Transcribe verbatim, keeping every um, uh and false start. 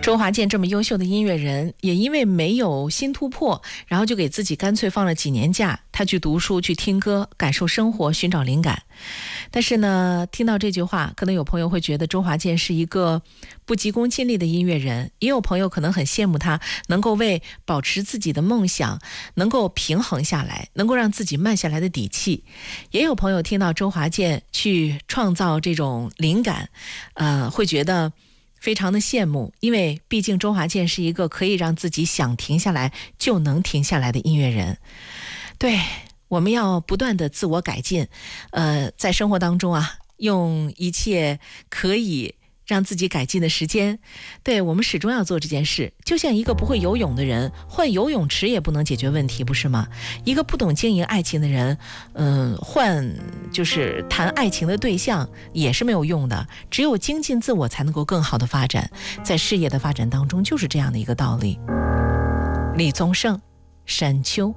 周华健这么优秀的音乐人，也因为没有新突破，然后就给自己干脆放了几年假，他去读书，去听歌，感受生活，寻找灵感。但是呢，听到这句话，可能有朋友会觉得周华健是一个不急功近利的音乐人，也有朋友可能很羡慕他能够为保持自己的梦想能够平衡下来，能够让自己慢下来的底气。也有朋友听到周华健去创造这种灵感，呃，会觉得非常的羡慕，因为毕竟周华健是一个可以让自己想停下来就能停下来的音乐人。对，我们要不断的自我改进，呃，在生活当中啊，用一切可以让自己改进的时间，对，我们始终要做这件事。就像一个不会游泳的人，换游泳池也不能解决问题，不是吗？一个不懂经营爱情的人，嗯、呃，换就是谈爱情的对象也是没有用的。只有精进自我，才能够更好的发展。在事业的发展当中，就是这样的一个道理。李宗盛，山丘。